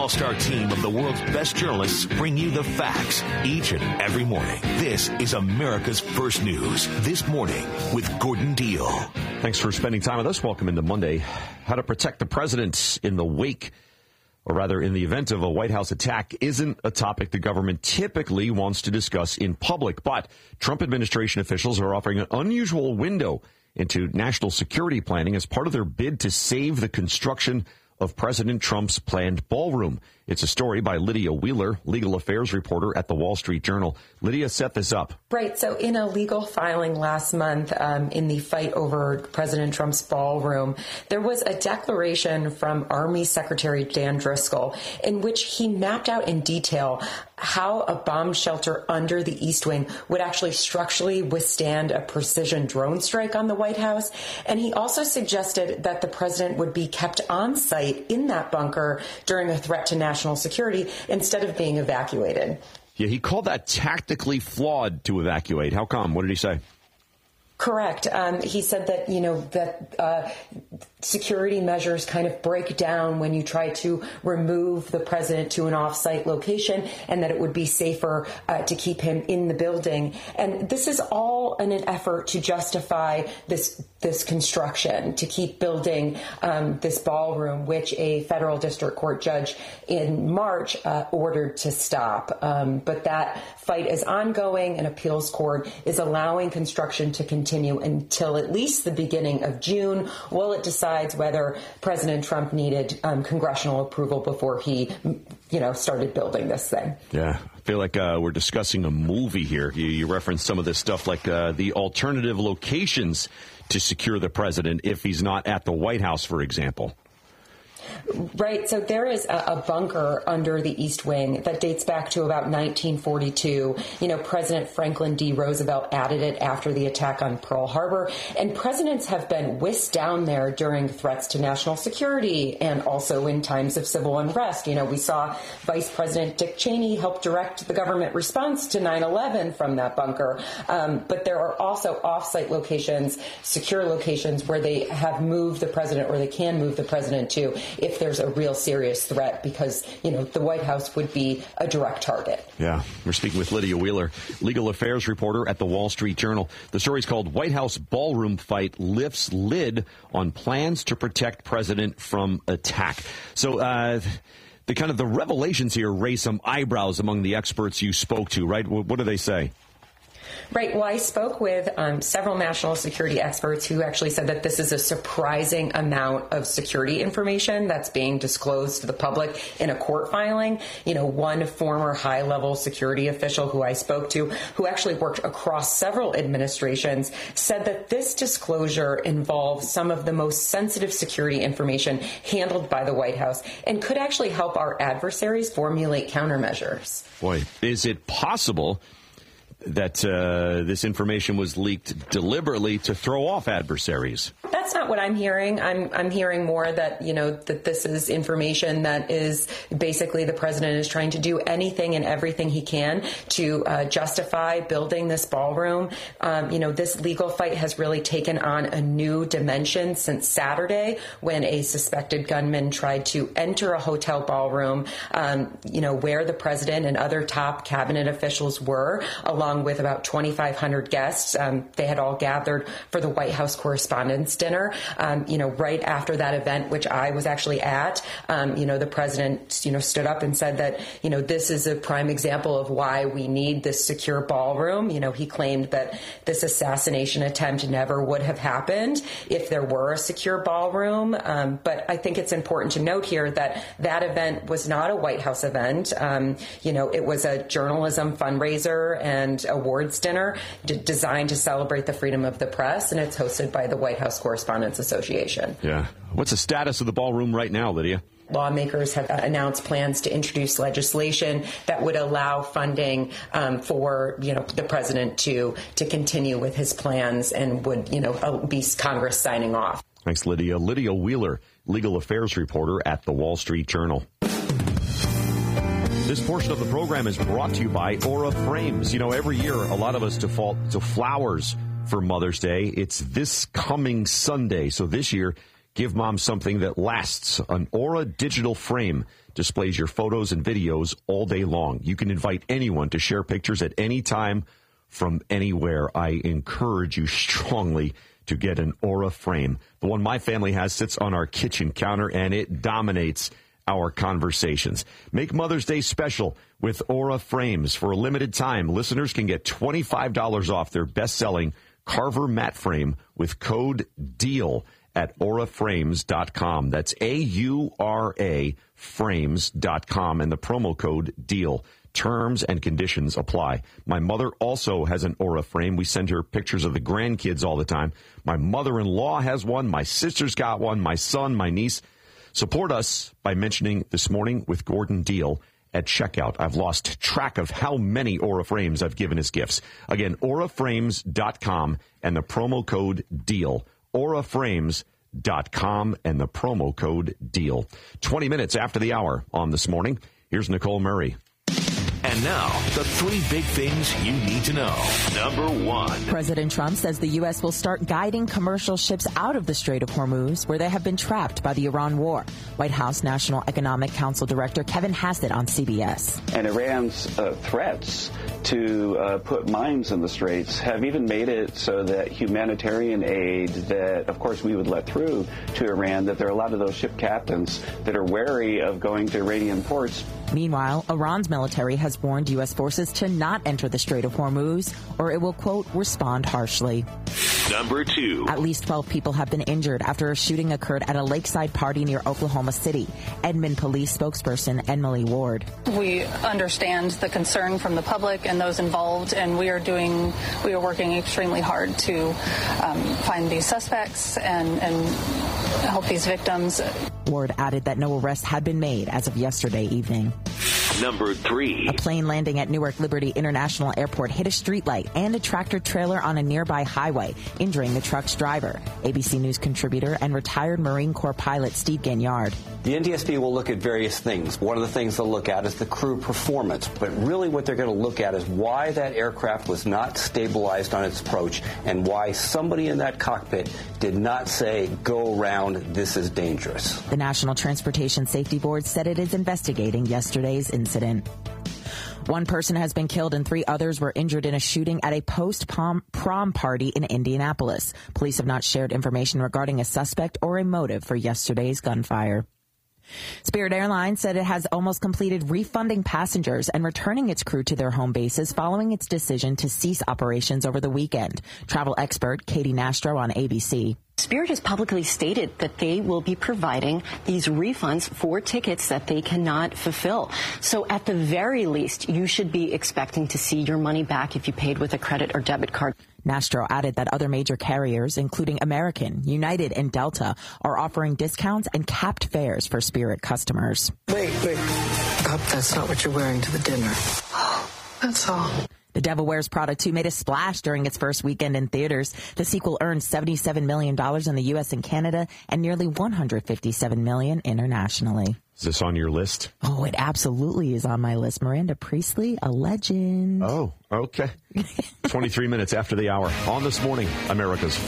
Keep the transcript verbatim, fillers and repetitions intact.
all-star team of the world's best journalists bring you the facts each and every morning. This is America's First News This Morning with Gordon Deal. Thanks for spending time with us. Welcome into Monday. How to protect the president in the wake, or rather in the event of a White House attack, isn't a topic the government typically wants to discuss in public. But Trump administration officials are offering an unusual window into national security planning as part of their bid to save the construction of President Trump's planned ballroom. It's a story by Lydia Wheeler, legal affairs reporter at the Wall Street Journal. Lydia, set this up. Right. So in a legal filing last month um, in the fight over President Trump's ballroom, there was a declaration from Army Secretary Dan Driscoll in which he mapped out in detail how a bomb shelter under the East Wing would actually structurally withstand a precision drone strike on the White House. And he also suggested that the president would be kept on site in that bunker during a threat to national security instead of being evacuated. Yeah, he called that tactically flawed to evacuate. How come? What did he say? Correct. Um, he said that, you know, that uh, security measures kind of break down when you try to remove the president to an off-site location, and that it would be safer uh, to keep him in the building. And this is all in an effort to justify this this construction, to keep building um, this ballroom, which a federal district court judge in March uh, ordered to stop. Um, but that fight is ongoing. An appeals court is allowing construction to continue until at least the beginning of June, while it decides whether President Trump needed um, congressional approval before he, you know, started building this thing. Yeah, I feel like uh, we're discussing a movie here. You, you referenced some of this stuff, like uh, the alternative locations to secure the president if he's not at the White House, for example. Right. So there is a, a bunker under the East Wing that dates back to about nineteen forty-two. You know, President Franklin D. Roosevelt added it after the attack on Pearl Harbor. And presidents have been whisked down there during threats to national security and also in times of civil unrest. You know, we saw Vice President Dick Cheney help direct the government response to nine eleven from that bunker. Um, but there are also off-site locations, secure locations, where they have moved the president, or they can move the president to, if there's a real serious threat, because, you know, the White House would be a direct target. Yeah. We're speaking with Lydia Wheeler, legal affairs reporter at the Wall Street Journal. The story's called White House Ballroom Fight Lifts Lid on Plans to Protect President from Attack. So, uh, the kind of the revelations here raise some eyebrows among the experts you spoke to, right? What, what do they say? Right. Well, I spoke with um, several national security experts who actually said that this is a surprising amount of security information that's being disclosed to the public in a court filing. You know, one former high-level security official who I spoke to, who actually worked across several administrations, said that this disclosure involves some of the most sensitive security information handled by the White House and could actually help our adversaries formulate countermeasures. Boy, is it possible that uh, this information was leaked deliberately to throw off adversaries? That's not what I'm hearing. I'm I'm hearing more that, you know, that this is information that is basically the president is trying to do anything and everything he can to uh, justify building this ballroom. Um, you know, this legal fight has really taken on a new dimension since Saturday, when a suspected gunman tried to enter a hotel ballroom, um, you know, where the president and other top cabinet officials were, along with about twenty-five hundred guests. Um, they had all gathered for the White House Correspondents' Dinner. Um, you know, right after that event, which I was actually at, um, you know, the president, you know, stood up and said that, you know, this is a prime example of why we need this secure ballroom. You know, he claimed that this assassination attempt never would have happened if there were a secure ballroom. Um, but I think it's important to note here that that event was not a White House event. Um, you know, it was a journalism fundraiser and awards dinner d- designed to celebrate the freedom of the press, and it's hosted by the White House Correspondents Association. Yeah. What's the status of the ballroom right now, Lydia? Lawmakers have announced plans to introduce legislation that would allow funding um, for, you know, the president to to continue with his plans, and would, you know, be Congress signing off. Thanks, Lydia. Lydia Wheeler, legal affairs reporter at the Wall Street Journal. This portion of the program is brought to you by Aura Frames. You know, every year a lot of us default to flowers for Mother's Day. It's this coming Sunday. So this year, Give mom something that lasts. An Aura digital frame displays your photos and videos all day long. You can invite anyone to share pictures at any time from anywhere. I encourage you strongly to get an Aura frame. The one my family has sits on our kitchen counter, and it dominates our conversations. Make Mother's Day special with Aura frames. For a limited time, listeners can get twenty-five dollars off their best-selling Carver mat frame with code DEAL at aura frames dot com. That's A U R A frames dot com, and the promo code DEAL. Terms and conditions apply. My mother also has an Aura frame. We send her pictures of the grandkids all the time. My mother-in-law has one. My sister's got one. My son, my niece. Support us by mentioning This Morning with Gordon Deal at checkout. I've lost track of how many Aura frames I've given as gifts. Again, aura frames dot com and the promo code DEAL. aura frames dot com and the promo code DEAL. twenty minutes after the hour on This Morning, here's Nicole Murray. And now, the three big things you need to know. Number one. President Trump says the U S will start guiding commercial ships out of the Strait of Hormuz, where they have been trapped by the Iran war. White House National Economic Council Director Kevin Hassett on C B S. And Iran's uh, threats to uh, put mines in the straits have even made it so that humanitarian aid that, of course, we would let through to Iran, that there are a lot of those ship captains that are wary of going to Iranian ports. Meanwhile, Iran's military has warned U S forces to not enter the Strait of Hormuz, or it will, quote, respond harshly. Number two. At least twelve people have been injured after a shooting occurred at a lakeside party near Oklahoma City. Edmond Police spokesperson Emily Ward. We understand the concern from the public and those involved, and we are doing, we are working extremely hard to um, find these suspects and, and help these victims. Ward added that no arrests had been made as of yesterday evening. Number three. A plane landing at Newark Liberty International Airport hit a streetlight and a tractor trailer on a nearby highway, injuring the truck's driver. A B C News contributor and retired Marine Corps pilot Steve Gaignard. The N T S B will look at various things. One of the things they'll look at is the crew performance. But really what they're going to look at is why that aircraft was not stabilized on its approach and why somebody in that cockpit did not say, go around, this is dangerous. The National Transportation Safety Board said it is investigating yesterday's incident. One person has been killed and three others were injured in a shooting at a post-prom prom party in Indianapolis. Police have not shared information regarding a suspect or a motive for yesterday's gunfire. Spirit Airlines said it has almost completed refunding passengers and returning its crew to their home bases following its decision to cease operations over the weekend. Travel expert Katie Nastro on A B C. Spirit has publicly stated that they will be providing these refunds for tickets that they cannot fulfill. So at the very least, you should be expecting to see your money back if you paid with a credit or debit card. Nastro added that other major carriers, including American, United, and Delta, are offering discounts and capped fares for Spirit customers. Wait, wait. I hope that's not what you're wearing to the dinner. That's all. The Devil Wears Prada two made a splash during its first weekend in theaters. The sequel earned seventy-seven million dollars in the U S and Canada and nearly one hundred fifty-seven million dollars internationally. Is this on your list? Oh, it absolutely is on my list. Miranda Priestley, a legend. Oh, okay. twenty-three minutes after the hour on This Morning, America's